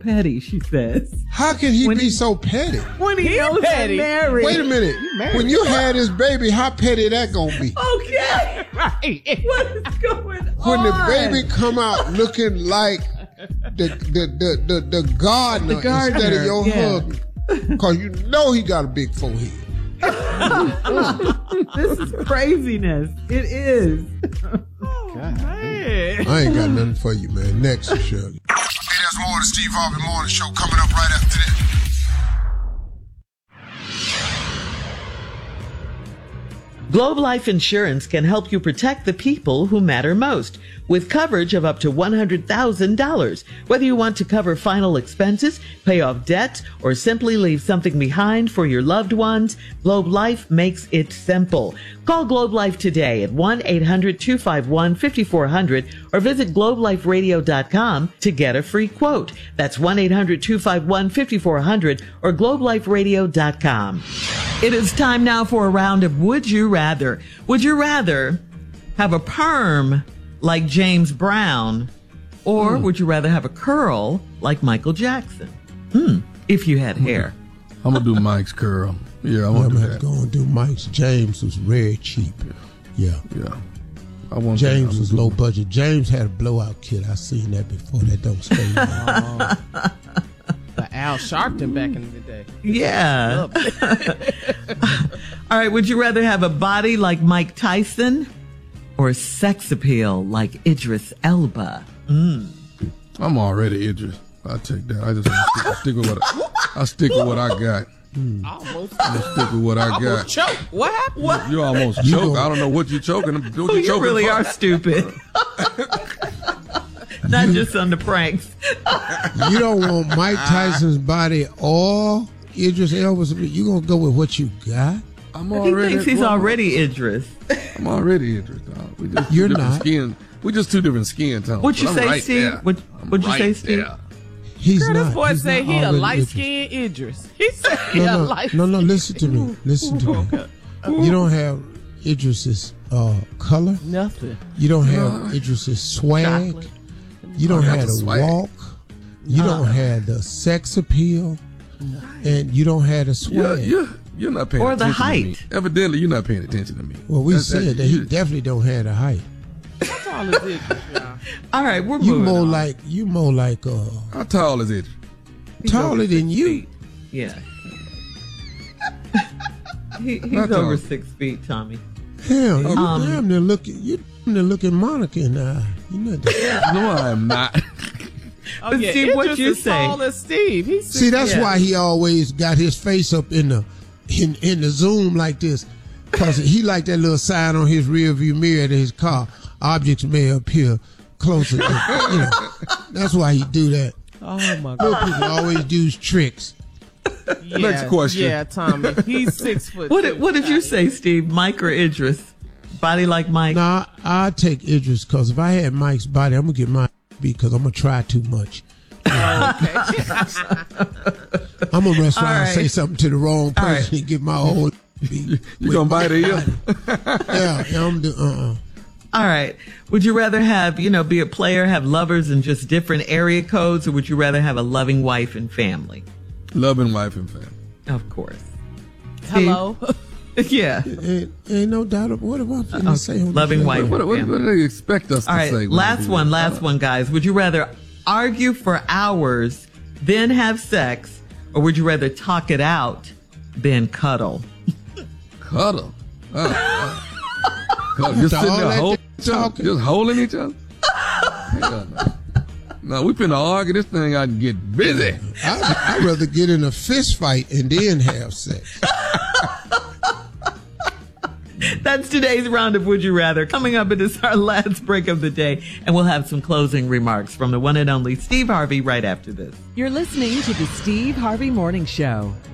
petty, she says. How can he be so petty? When he knows petty. Married. Wait a minute. When you had this baby, how petty that gonna be? Okay. Right. What is going on? When the baby come out looking like the gardener instead of your husband. Because you know he got a big forehead. This is craziness. It is. Oh, man. I ain't got nothing for you, man. Next, Shirley. Hey, there's more of the Steve Harvey Morning Show coming up right after this. Globe Life Insurance can help you protect the people who matter most with coverage of up to $100,000. Whether you want to cover final expenses, pay off debt, or simply leave something behind for your loved ones, Globe Life makes it simple. Call Globe Life today at 1-800-251-5400 or visit globeliferadio.com to get a free quote. That's 1-800-251-5400 or globeliferadio.com. It is time now for a round of Would You Rather. Would you rather have a perm like James Brown, or would you rather have a curl like Michael Jackson? If you had hair. I'm going to do Mike's curl. Yeah, I'm going to go and do Mike's. James was very cheap. Yeah. I want James was low budget. James had a blowout kit. I seen that before. That don't stay long. Al Sharpton back in the day. Yeah. All right. Would you rather have a body like Mike Tyson or sex appeal like Idris Elba? I'm already Idris. I take that. I just stick with what I got. Almost. I'm stick with what I got. Choke. What happened? What? You almost choke. I don't know what you're choking. You really are stupid. Not just on the pranks. You don't want Mike Tyson's body or Idris Elba's. You gonna go with what you got? He thinks he's already Idris. I'm already Idris. We just You're not. We just two different skin tones. What'd you say, Steve? What'd you say, Steve? He's Girl, not. this boy He's say not he a already light-skinned Idris. He said he a light. No. Listen to me. Listen to me. You don't have Idris's color. Nothing. You don't have Idris's swag. Chocolate. You don't have the swag. walk. You don't have the sex appeal. And you don't have the swag. You're not paying or attention the height. to me. Evidently, you're not paying attention to me. Well, we said that he definitely don't have the height. How tall is Idris, y'all? All right, we're You moving more on. like How tall is Idris? taller than you. Yeah. He's Not over tall. 6 feet, Tommy. Hell, you damn near looking Monica in the eye. You know that. No, I am not. Oh, But yeah, Steve, what Idris you is say? tall as Steve. He's See, that's why he always got his face up in the Zoom like this, because he like that little sign on his rear view mirror to his car. Objects may appear closer. That's why he do that. Oh my Little God. people always do tricks. Yeah, Next question. Yeah, Tommy. He's 6 foot. What did you say, Steve? Mike or Idris? Body like Mike? Nah, I'll take Idris, because if I had Mike's body, I'm going to get my because I'm going to try too much. Oh, okay. I'm going to mess around and right. say something to the wrong person right. and get my whole beat. You gonna bite it? Yeah, I'm doing, All right. Would you rather have, be a player, have lovers in just different area codes, or would you rather have a loving wife and family? Loving wife and family. Of course. Hello. Yeah. Ain't no doubt. What am I finna say? on Loving the show? wife. What do they expect us All to right. say? Last one, guys. Would you rather argue for hours, then have sex, or would you rather talk it out, then cuddle? Cuddle. Cuddle. Just sitting there holding each other? Just holding each other? Hell no. No, we finna argue this thing out and get busy. I'd rather get in a fist fight and then have sex. That's today's round of Would You Rather. Coming up, it is our last break of the day, and we'll have some closing remarks from the one and only Steve Harvey right after this. You're listening to the Steve Harvey Morning Show.